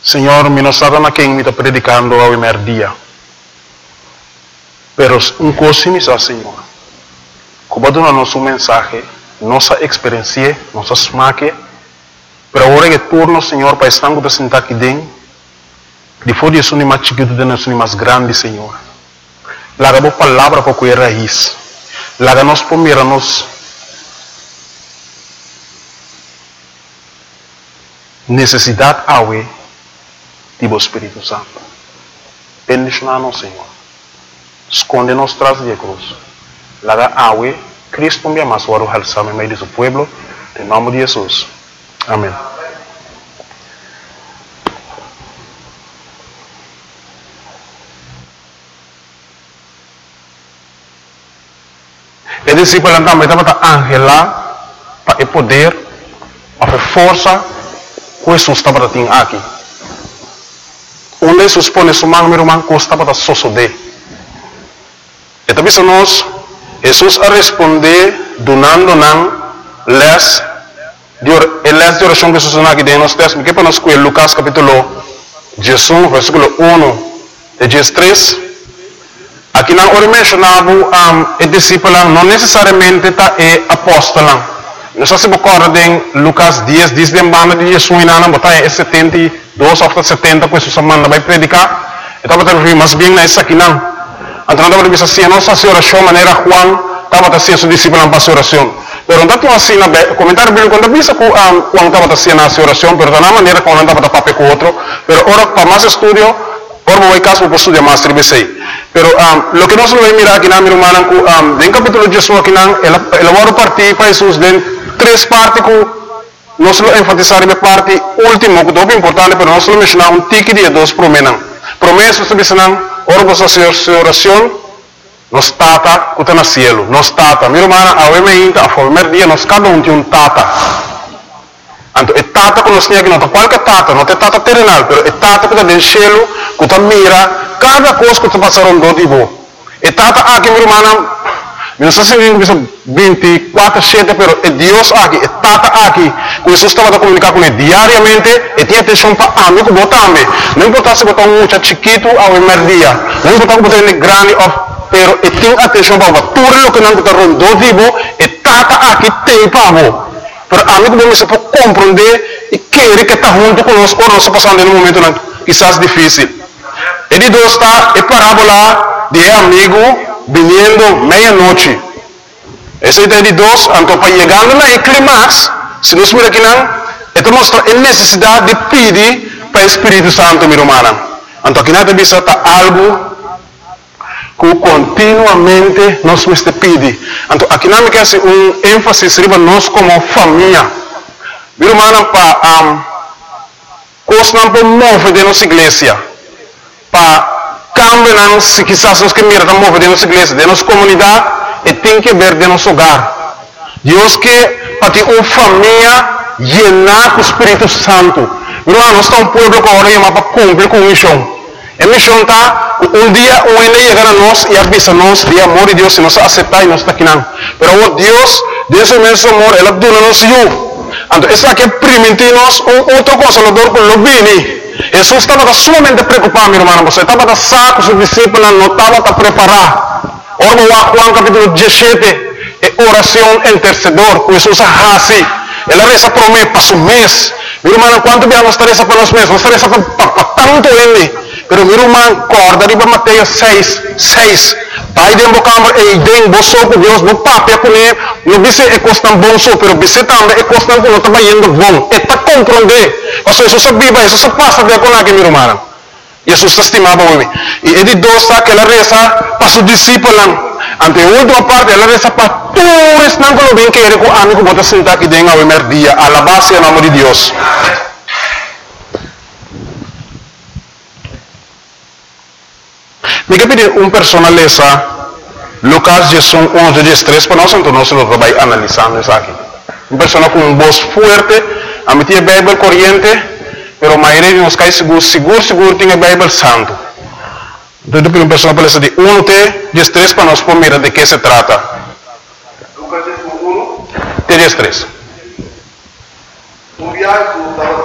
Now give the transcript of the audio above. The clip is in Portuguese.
Senhor, me não sabe a quem me está predicando ao primeiro dia. Pero um coisa me diz, Senhor, como dá nosso mensagem, nossa experiência, nossa smaque, pero agora que turno, Senhor, para estar com sentar aqui dentro, depois de isso, mais chiquito, de nós, mais grande, Senhor. Laga a palavra para que é raiz. Laga nós primeiro, nós necessidade awe do Espírito Santo. Bendicionar-nos, Senhor. Esconde-nos tras de cruz. Laga awe, Cristo me ama, suaro halsame meio de seu pueblo, em nome de Jesus. Amém. E discípulo também estava angela para o poder, a força que Jesus estava tendo aqui. Onde Jesus põe sua mão, meu irmão, que estava sosodé. E também nós, Jesus a responder, donando les de oração que Jesus aqui dentro nos textos, que para nós com Lucas capítulo 18, versículo 1 de 13. Aqui não ora mencionava o discípulo não necessariamente está apóstolo. Nós se recorda em Lucas 10, diz de banda de Jesus e não botar 72 ou 70 que Jesus manda vai predicar. Então vai mas bem nessa aqui não. Então não vai ser nossa oração maneira Juan estava fazendo seu discípulo para oração. Pero não tinha assim na comentário bíblico quando visa que Juan estava fazendo a oração, pero da maneira como não estava papel com outro. Pero ora para mais estudio, ora vai caso para estudar mais tribesei. Pero lo que nós vamos mirar aqui na minha irmã, em capítulo 18 aqui não, ela vai partir para Jesus em três partes que nós vamos enfatizar na parte última, que é muito importante, pero nós vamos mencionar tique de dois promessas. Promessas que dizem, ora você fazer oração, nós tata que está no cielo, nós tata. Minha irmã, a primeiro dia nós cada tem tata. Então, é tata que nós temos aqui, não é qualquer tata, não é tata terrenal, mas é tata que está no cielo, que está mira cada coisa que está passando do tipo. É tata aqui, minha irmã, não sei se 24/7, mas é Deus aqui, é tata aqui, que Jesus estava a comunicar com ele diariamente, e tinha atenção para a amigo botar-me. Não importa se botar muito chiquito ao primeiro dia, não importa se botar ele grande, pero e tinha atenção para tudo o que não está do tipo, é tata aqui tem para você. Pero amigo bom, você pode compreender e querer que está junto conosco ou não se passando em um momento quizás difícil. E de dois está a parábola de amigo vindo meia-noite. Essa é de dois, então para chegar na clímax, se nós miramos aqui não, então mostra a necessidade de pedir para o Espírito Santo, minha irmã. Então aqui na vista está algo que continuamente nós temos que pedir. Então, aqui não quer ser ênfase sobre nós como família. Minha irmã, para coisas não podem mover de nossa igreja. Para cambiar, se quizás nós queremos mover de nossa igreja, de nossa comunidade, e tem que ver de nosso hogar. Deus quer para ter uma família llena com o Espírito Santo. Minha irmã, nós estamos um povo que agora chama para cumprir com a missão. A missão está, um dia o ele chegar a nós e avisa nós de amor de Deus, se nós aceitar e nós está aqui não. Pero Deus, Deus é imenso amor, Ele dona nos eu. Então, essa aqui é permitir-nos outro consolador que não vem. Jesus estava sumamente preocupado, meu irmão. Você estava a saco, os discípulos não estavam a preparar. Ora, Juan capítulo 17, é oração intercedor, que Jesus faz. Ela reza por mim, para o mês. Meu irmão, quanto vamos estar reza para os meses? Nós reza para tanto ele. Pero meu irmão, corda de Mateus 6. Pai de embocambre e den boso com Deus, no papel com ele, não disse é costan bom só, pero disse também é costan que não está indo bom. É para compreender. Mas Jesus sabia, Jesus passa de com aqui, meu irmão. Jesus estimava o homem. E ele doce que ela reza para os discípulos. Ante a última parte, ela reza para todos não que bem que ele com amigo bota sentar aqui dentro ao primeiro dia, a la base em nome de Deus. Me pedir personaleza Lucas 11:13 para nós, então nós vamos analisando isso aqui. Persona com voz forte, a meter a Bíblia corrente, pero a maioria de nós cai seguro tem a Bíblia santo. Então, eu pedir persona para de 1:13 para nós mirar de que se trata. Lucas 1:13.